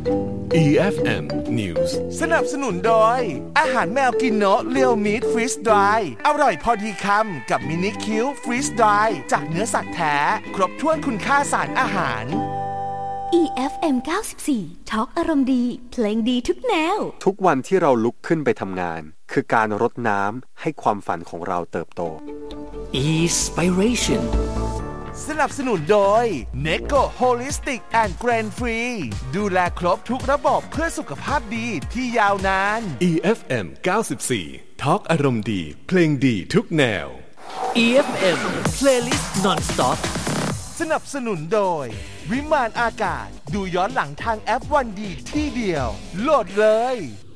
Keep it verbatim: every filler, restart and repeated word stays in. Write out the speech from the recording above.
อี เอฟ เอ็ม News สนับสนุนโดยอาหารแมวกินโนะเรียวมีทฟรีสดรายอร่อยพอดีคำกับมินิคิวฟรีสดรายจากเนื้อสัตว์แท้ครบถ้วนคุณค่าสารอาหารอี เอฟ เอ็ม เก้าสิบสี่ ทอล์กอารมณ์ดีเพลงดีทุกแนวทุกวันที่เราลุกขึ้นไปทำงานคือการรดน้ำให้ความฝันของเราเติบโต Inspiration สนับสนุนโดย Neko Holistic and Grain Free ดูแลครบทุกระบบเพื่อสุขภาพดีที่ยาวนานอี เอฟ เอ็ม เก้าสิบสี่ ทอล์กอารมณ์ดีเพลงดีทุกแนวอี เอฟ เอ็ม Playlist Non-Stop สนับสนุนโดยวิมานอากาศดูย้อนหลังทางแอปวันดีที่เดียวโหลดเลย